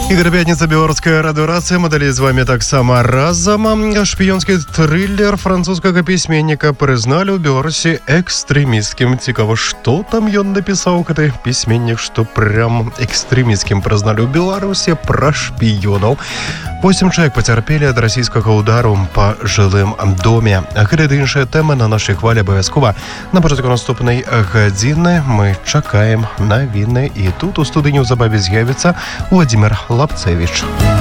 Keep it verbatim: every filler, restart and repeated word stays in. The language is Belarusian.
Ігор Пятніца, беларуская радыёрацыя. Мы далей з вами таксама разам. Шпіёнскі трылер французскага пісьменніка прызналі ў Беларусі экстрэмісцкім. Цікава, што там ён напісаў, гэты пісьменнік, што прям экстрэмісцкім прызналі ў Беларусі пра шпіёнаў. Восем чалавек пацярпелі ад расійскага удару па жылым доме. Гэта ды іншая тэма на нашай хвалі абавязкова. На пачатку наступнай гадзіны мы чакаем навіны. І тут у студыі неўзабаве з'явіцца Владимир Лапцевич.